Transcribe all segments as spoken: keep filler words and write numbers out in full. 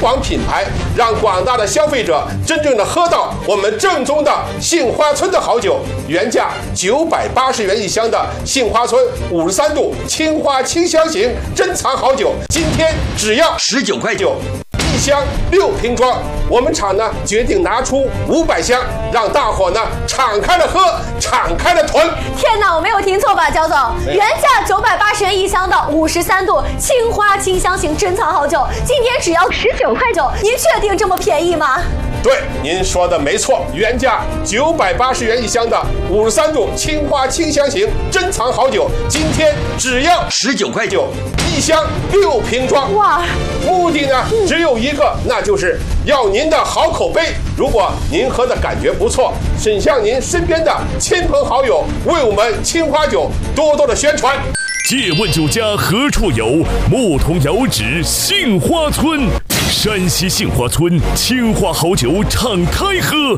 广品牌，让广大的消费者真正的喝到我们正宗的杏花村的好酒。原价九百八十元一箱的杏花村五十三度青花清香型珍藏好酒，今天只要十九块九。一箱六瓶装，我们厂呢决定拿出五百箱，让大伙呢敞开了喝，敞开了囤。 天哪，我没有听错吧，焦总？原价九百八十元一箱的五十三度青花清香型珍藏好酒，今天只要十九块九，您确定这么便宜吗？ 对，您说的没错，原价九百八十元一箱的五十三度青花清香型珍藏好酒，今天只要十九块九，一箱六瓶装。 哇， 目的呢只有一个，那就是要您的好口碑。如果您喝的感觉不错，请向您身边的亲朋好友为我们青花酒多多的宣传。 借问酒家何处有？牧童遥指杏花村。山西杏花村青花好酒敞开喝。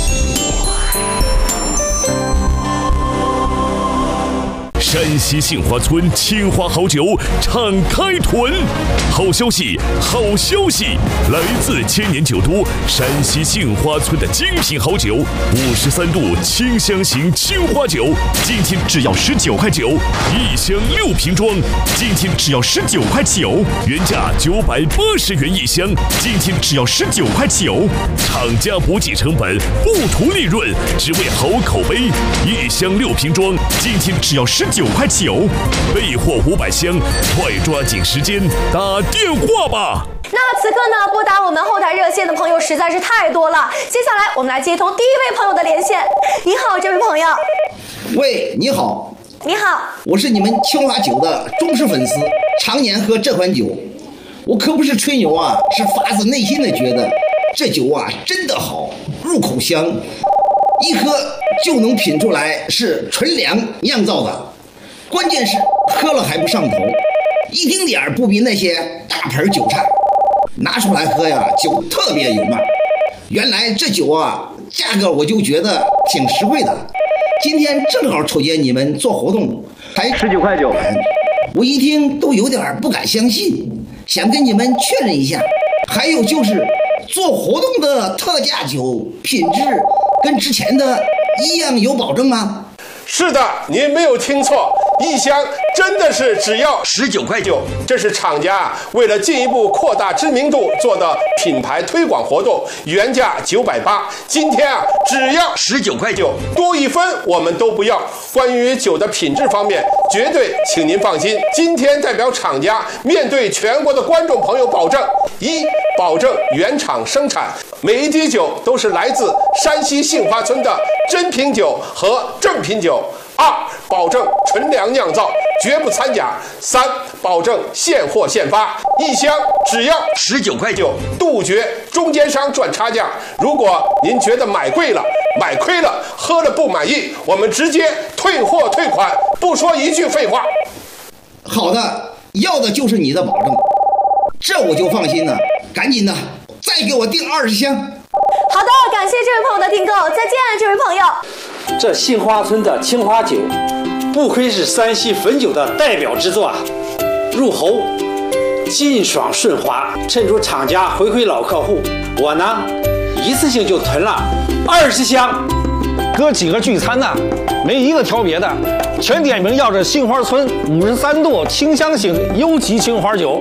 山西杏花村青花好酒敞开囤，好消息，好消息！来自千年酒都山西杏花村的精品好酒，五十三度清香型青花酒，今天只要十九块九，一箱六瓶装，今天只要十九块九，原价九百八十元一箱，今天只要十九块九，厂家不计成本，不图利润，只为好口碑，一箱六瓶装，今天只要十九。九块九，备货五百箱，快抓紧时间打电话吧！ 那此刻呢，拨打我们后台热线的朋友实在是太多了。接下来我们来接通第一位朋友的连线。你好，这位朋友。 喂，你好。 你好， 我是你们青花酒的忠实粉丝，常年喝这款酒。我可不是吹牛啊，是发自内心的觉得这酒啊真的好，入口香，一喝就能品出来是纯粮酿造的。关键是喝了还不上头，一丁点儿不比那些大盆酒差，拿出来喝呀，酒特别有面。原来这酒啊，价格我就觉得挺实惠的。今天正好瞅见你们做活动，还十九块九， 我一听都有点不敢相信，想跟你们确认一下。还有就是做活动的特价酒品质跟之前的一样有保证吗？ 是的，您没有听错，一箱真的是只要十九块九。这是厂家为了进一步扩大知名度做的品牌推广活动，原价九百八，今天啊只要十九块九，多一分我们都不要。关于酒的品质方面，绝对请您放心。今天代表厂家面对全国的观众朋友保证：一，保证原厂生产，每一滴酒都是来自山西杏花村的真品酒和正品酒。二，保证纯粮酿造，绝不掺假。三，保证现货现发，一箱只要十九块九，杜绝中间商赚差价。如果您觉得买贵了、买亏了、喝了不满意，我们直接退货退款，不说一句废话。 好的，要的就是你的保证，这我就放心了。赶紧的，再给我订二十箱。 好的，感谢这位朋友的订购，再见，这位朋友。 这杏花村的青花酒，不愧是山西汾酒的代表之作啊！入喉劲爽顺滑，趁着厂家回馈老客户，我呢一次性就囤了二十箱。 哥几个聚餐呢，没一个挑别的，全点名要这杏花村五十三度清香型优级青花酒。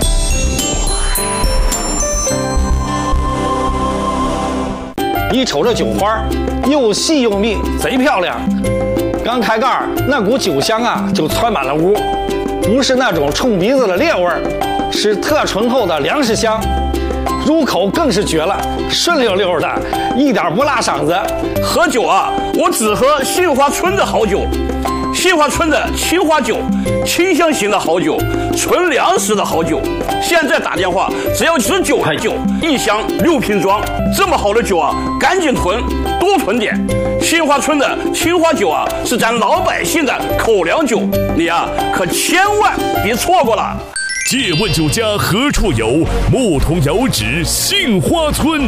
一瞅这酒花又细又密，贼漂亮。刚开盖那股酒香啊就窜满了屋，不是那种冲鼻子的烈味儿，是特醇厚的粮食香。入口更是绝了，顺溜溜的，一点不辣嗓子。 喝酒啊，我只喝杏花村的好酒，杏花村的青花酒，清香型的好酒，纯粮食的好酒。现在打电话只要十九块九，一箱六瓶装，这么好的酒啊，赶紧囤，多囤点。杏花村的青花酒啊，是咱老百姓的口粮酒，你啊可千万别错过了。 借问酒家何处有？牧童遥指杏花村。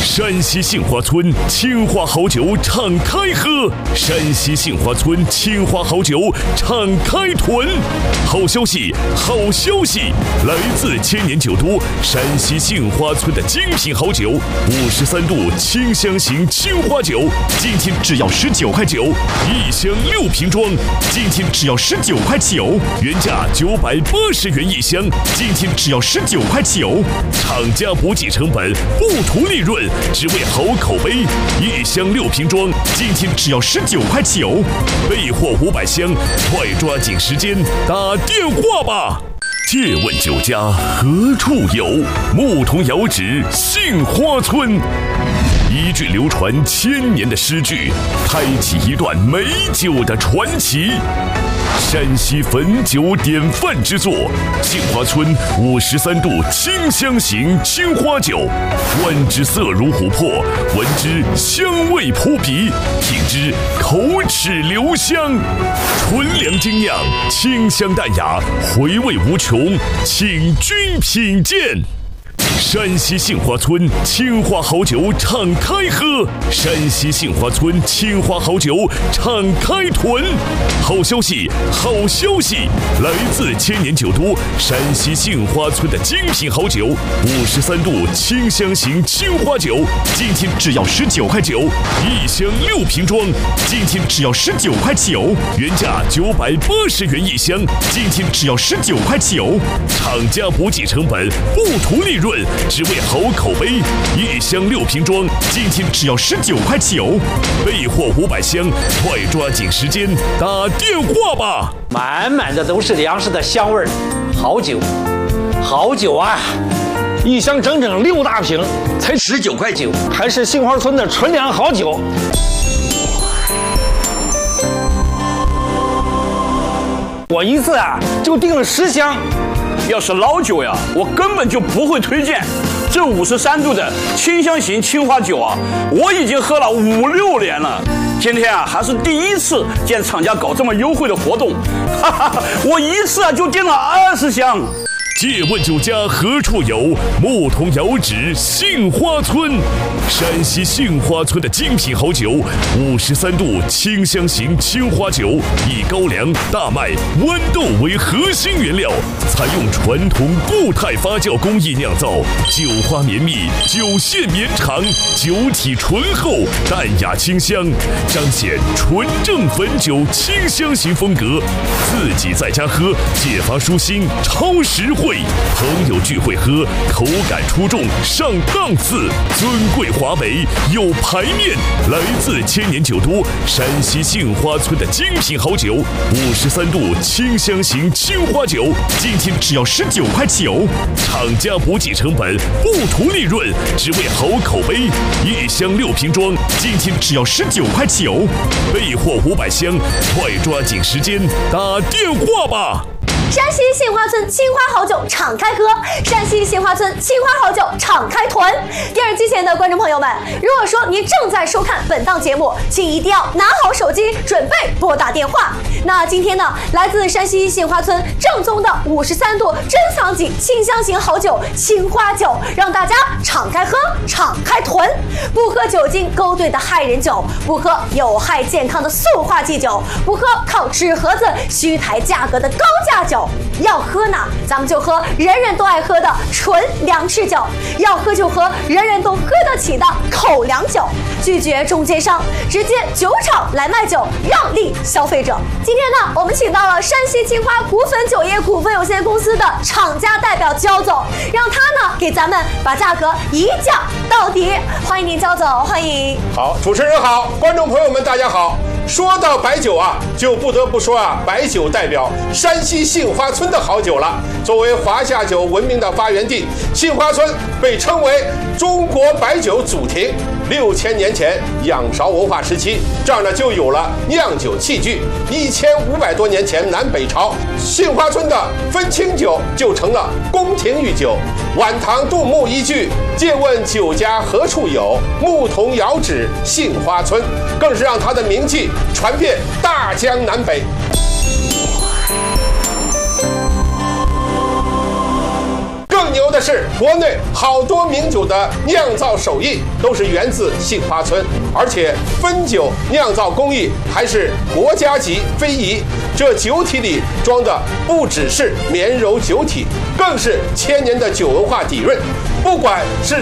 山西杏花村青花好酒敞开喝，山西杏花村青花好酒敞开囤。好消息，好消息！来自千年酒都山西杏花村的精品好酒，五十三度清香型青花酒，今天只要十九块九，一箱六瓶装，今天只要十九块九，原价九百八十元一箱，今天只要十九块九，厂家补给成本，不图利润，只为好口碑。一箱六瓶装，今天只要十九块九，备货五百箱，快抓紧时间打电话吧！借问酒家何处有？牧童遥指杏花村。一句流传千年的诗句，开启一段美酒的传奇。山西汾酒典范之作，杏花村五十三度清香型青花酒，观之色如琥珀，闻之香味扑鼻，品之口齿留香，纯粮精酿，清香淡雅，回味无穷，请君品鉴。山西杏花村青花好酒敞开喝，山西杏花村青花好酒敞开囤。好消息，好消息！来自千年酒都山西杏花村的精品好酒，五十三度清香型青花酒，今天只要十九块九，一箱六瓶装，今天只要十九块九，原价九百八十元一箱，今天只要十九块九，厂家补给成本，不图利润。只为好口碑，一箱六瓶装，今天只要十九块九，备货五百箱，快抓紧时间打电话吧！ 满满的都是粮食的香味儿，好酒，好酒啊！ 一箱整整六大瓶，才十九块九，还是杏花村的纯粮好酒。我一次啊就订了十箱。 要是老酒呀，我根本就不会推荐。这五十三度的清香型青花酒啊，我已经喝了五六年了。今天啊，还是第一次见厂家搞这么优惠的活动，哈哈，我一次啊就订了二十箱。 借问酒家何处有？牧童遥指杏花村。山西杏花村的精品好酒，五十三度清香型青花酒，以高粱、大麦、豌豆为核心原料，采用传统固态发酵工艺酿造，酒花绵密，酒线绵长，酒体醇厚，淡雅清香，彰显纯正汾酒清香型风格。自己在家喝，解乏舒心，超实惠。朋友聚会喝，口感出众，上档次，尊贵华美，有排面。来自千年酒都山西杏花村的精品好酒，五十三度清香型青花酒，今天只要十九块九，厂家补给成本，不图利润，只为好口碑。一箱六瓶装，今天只要十九块九，备货五百箱，快抓紧时间打电话吧！ 山西杏花村青花好酒敞开喝，山西杏花村青花好酒敞开囤。电视机前的观众朋友们，如果说您正在收看本档节目，请一定要拿好手机，准备拨打电话。那今天呢，来自山西杏花村正宗的五十三度珍藏级清香型好酒青花酒，让大家敞开喝，敞开囤。不喝酒精勾兑的害人酒，不喝有害健康的塑化剂酒，不喝靠纸盒子虚抬价格的高价酒。要喝呢，咱们就喝人人都爱喝的纯粮食酒；要喝就喝人人都喝得起的口粮酒。拒绝中间商，直接酒厂来卖酒，让利消费者。今天呢，我们请到了山西青花股份酒业股份有限公司的厂家代表焦总，让他呢给咱们把价格一降到底。欢迎您，焦总，欢迎。 好，主持人好，观众朋友们大家好。说到白酒啊，就不得不说啊，白酒代表山西杏花村的好酒了。作为华夏酒闻名的发源地，杏花村被称为中国白酒祖庭。六千年前，仰韶文化时期，这儿呢就有了酿酒器具。一千五百多年前，南北朝，杏花村的分清酒就成了宫廷御酒。晚唐杜牧一句“借问酒家何处有，牧童遥指杏花村”，更是让他的名气传遍大江南北。更牛的是，国内好多名酒的酿造手艺都是源自杏花村，而且汾酒酿造工艺还是国家级非遗。这酒体里装的不只是绵柔酒体，更是千年的酒文化底蕴。不管是